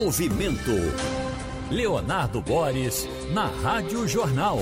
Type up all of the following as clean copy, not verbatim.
Movimento. Leonardo Boris, na Rádio Jornal.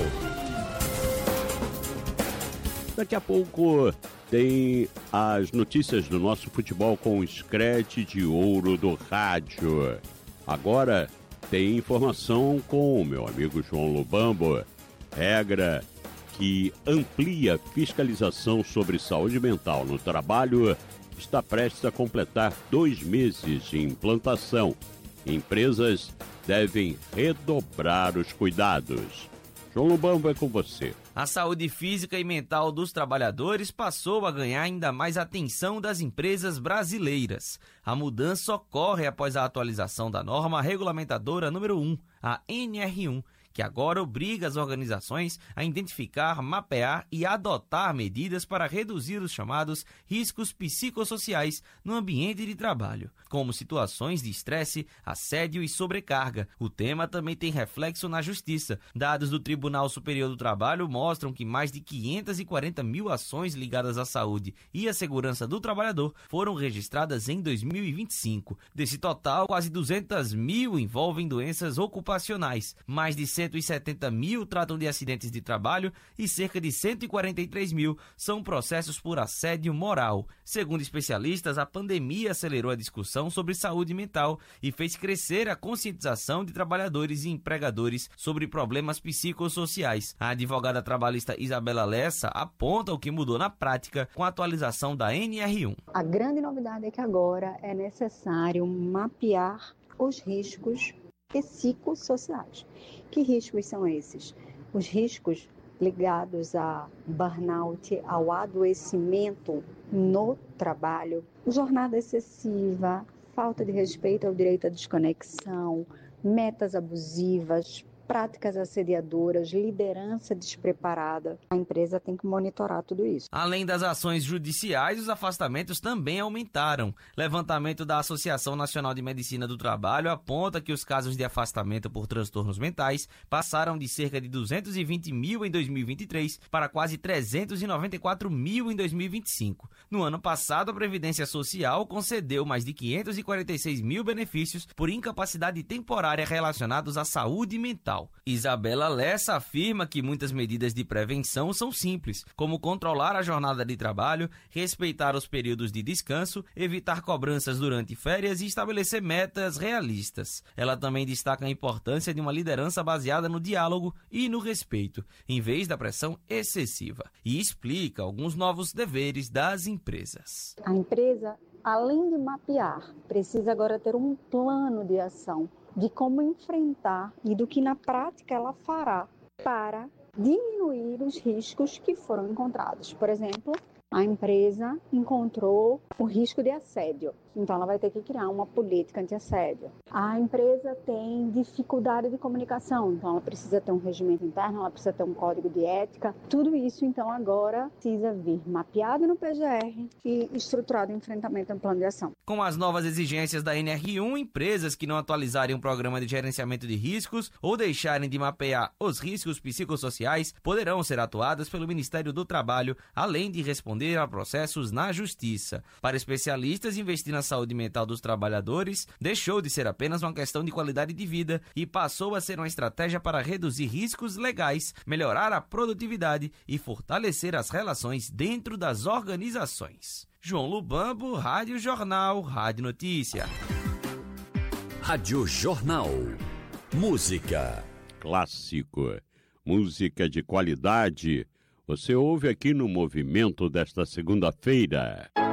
Daqui a pouco tem as notícias do nosso futebol com o scratch de ouro do rádio. Agora tem informação com o meu amigo João Lubambo. Regra que amplia fiscalização sobre saúde mental no trabalho está prestes a completar 2 meses de implantação. Empresas devem redobrar os cuidados. João Lubambo, é com você. A saúde física e mental dos trabalhadores passou a ganhar ainda mais atenção das empresas brasileiras. A mudança ocorre após a atualização da norma regulamentadora número 1, a NR1, que agora obriga as organizações a identificar, mapear e adotar medidas para reduzir os chamados riscos psicossociais no ambiente de trabalho, como situações de estresse, assédio e sobrecarga. O tema também tem reflexo na Justiça. Dados do Tribunal Superior do Trabalho mostram que mais de 540 mil ações ligadas à saúde e à segurança do trabalhador foram registradas em 2025. Desse total, quase 200 mil envolvem doenças ocupacionais, mais de 170 mil tratam de acidentes de trabalho e cerca de 143 mil são processos por assédio moral. Segundo especialistas, a pandemia acelerou a discussão sobre saúde mental e fez crescer a conscientização de trabalhadores e empregadores sobre problemas psicossociais. A advogada trabalhista Isabela Lessa aponta o que mudou na prática com a atualização da NR1. A grande novidade é que agora é necessário mapear os riscos psicossociais. Que riscos são esses? Os riscos ligados a burnout, ao adoecimento no trabalho, jornada excessiva, falta de respeito ao direito à desconexão, metas abusivas, práticas assediadoras, liderança despreparada. A empresa tem que monitorar tudo isso. Além das ações judiciais, os afastamentos também aumentaram. Levantamento da Associação Nacional de Medicina do Trabalho aponta que os casos de afastamento por transtornos mentais passaram de cerca de 220 mil em 2023 para quase 394 mil em 2025. No ano passado, a Previdência Social concedeu mais de 546 mil benefícios por incapacidade temporária relacionados à saúde mental. Isabela Lessa afirma que muitas medidas de prevenção são simples, como controlar a jornada de trabalho, respeitar os períodos de descanso, evitar cobranças durante férias e estabelecer metas realistas. Ela também destaca a importância de uma liderança baseada no diálogo e no respeito, em vez da pressão excessiva, e explica alguns novos deveres das empresas. A empresa, além de mapear, precisa agora ter um plano de ação de como enfrentar e do que na prática ela fará para diminuir os riscos que foram encontrados. Por exemplo, a empresa encontrou o risco de assédio, então ela vai ter que criar uma política anti-assédio. A empresa tem dificuldade de comunicação, então ela precisa ter um regimento interno, ela precisa ter um código de ética. Tudo isso, então, agora precisa vir mapeado no PGR e estruturado em enfrentamento no plano de ação. Com as novas exigências da NR1, empresas que não atualizarem o programa de gerenciamento de riscos ou deixarem de mapear os riscos psicossociais poderão ser atuadas pelo Ministério do Trabalho, além de responder a processos na Justiça. Para especialistas, investir na saúde mental dos trabalhadores deixou de ser apenas uma questão de qualidade de vida e passou a ser uma estratégia para reduzir riscos legais, melhorar a produtividade e fortalecer as relações dentro das organizações. João Lubambo, Rádio Jornal, Rádio Notícia. Rádio Jornal. Música. Clássico. Música de qualidade. Você ouve aqui no Movimento desta segunda-feira.